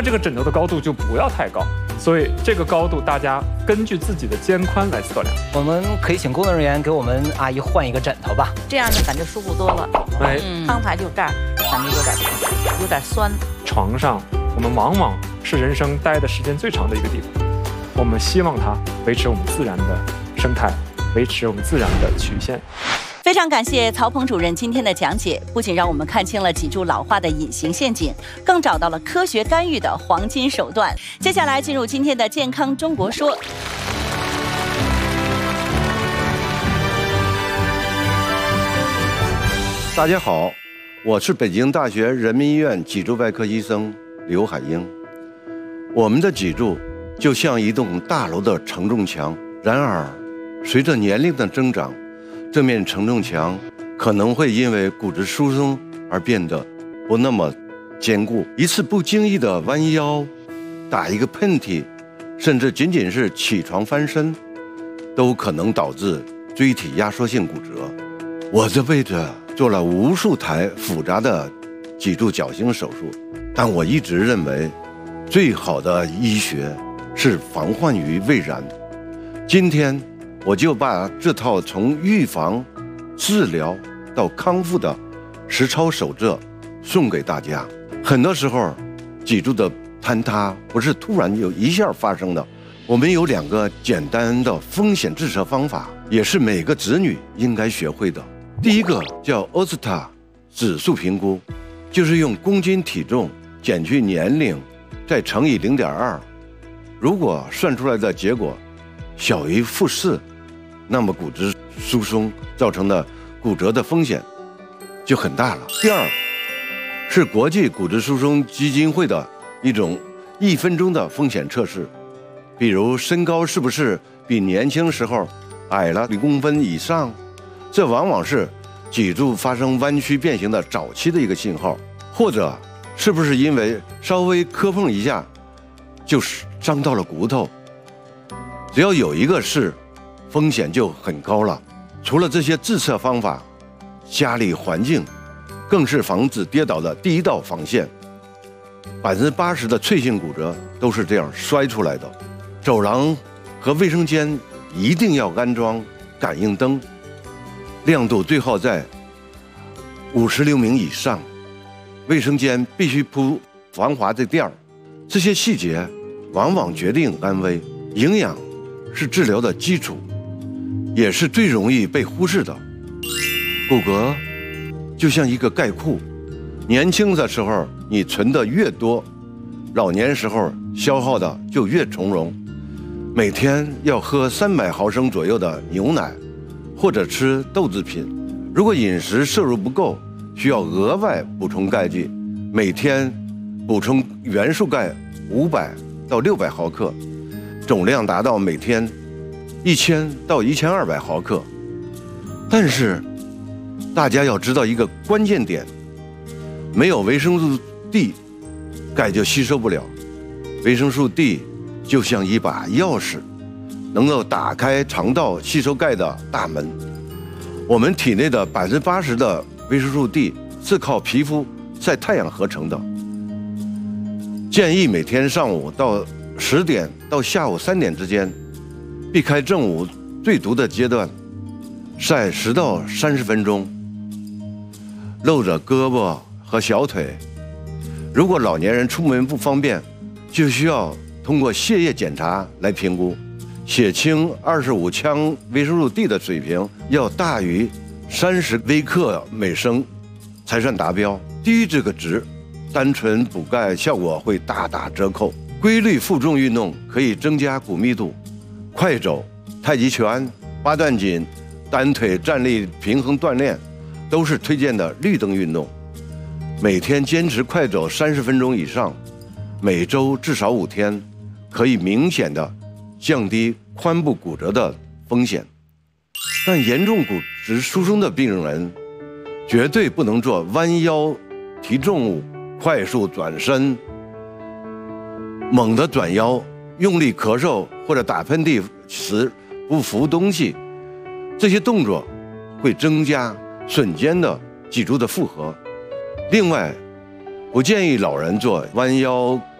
那这个枕头的高度就不要太高。所以这个高度大家根据自己的肩宽来测量。 我们可以请工作人员给我们阿姨换一个枕头吧， 这样呢感觉舒服多了。 哎， 刚才这个盖儿感觉有点酸。 床上我们往往是人生待的时间最长的一个地方，我们希望它维持我们自然的生态，维持我们自然的曲线。 非常感谢曹鹏主任今天的讲解，不仅让我们看清了脊柱老化的隐形陷阱，更找到了科学干预的黄金手段。接下来进入今天的健康中国说。 大家好，我是北京大学人民医院脊柱外科医生刘海英。我们的脊柱就像一栋大楼的承重墙，然而随着年龄的增长，这面承重墙可能会因为骨质疏松而变得不那么坚固。一次不经意的弯腰、打一个喷嚏，甚至仅仅是起床翻身，都可能导致椎体压缩性骨折。我这辈子做了无数台复杂的脊柱矫形手术，但我一直认为，最好的医学是防患于未然。今天我就把这套从预防、治疗到康复的实操手册送给大家。很多时候，脊柱的坍塌不是突然就一下发生的。我们有2个简单的风险自测方法，也是每个子女应该学会的。第一个叫欧斯塔指数评估，就是用公斤体重减去年龄，再乘以0.2，如果算出来的结果小于-4，那么骨质疏松造成的骨折的风险就很大了。第二是国际骨质疏松基金会的一种1分钟的风险测试，比如身高是不是比年轻时候矮了2公分以上，这往往是脊柱发生弯曲变形的早期的一个信号，或者是不是因为稍微磕碰一下就伤到了骨头，只要有一个是，风险就很高了。除了这些自测方法，家里环境更是防止跌倒的第一道防线。80%的脆性骨折都是这样摔出来的。走廊和卫生间一定要安装感应灯，亮度最好在50流明以上。卫生间必须铺防滑的垫儿。这些细节往往决定安危。营养是治疗的基础，也是最容易被忽视的。骨骼就像一个钙库，年轻的时候你存的越多，老年时候消耗的就越从容。每天要喝300毫升左右的牛奶，或者吃豆制品。如果饮食摄入不够，需要额外补充钙剂，每天补充元素钙500到600毫克，总量达到每天1000到1200毫克。但是大家要知道一个关键点，没有维生素 D， 钙就吸收不了。维生素 D 就像一把钥匙，能够打开肠道吸收钙的大门。我们体内的80%的维生素 D 是靠皮肤晒太阳合成的。建议每天上午到10点到下午3点之间，避开正午最毒的阶段，晒10到30分钟，露着胳膊和小腿。如果老年人出门不方便，就需要通过血液检查来评估。血清25羟维生素 D 的水平要大于30微克每升才算达标，低于这个值，单纯补钙效果会大打折扣。规律负重运动可以增加骨密度，快走、太极拳、八段锦、单腿站立平衡锻炼都是推荐的绿灯运动。每天坚持快走30分钟以上，每周至少5天，可以明显的降低髋部骨折的风险。但严重骨质疏松的病人绝对不能做弯腰、提重物、快速转身、猛地转腰、用力咳嗽或者打喷嚏时不扶东西，这些动作会增加瞬间的脊柱的负荷。另外，不建议老人做弯腰、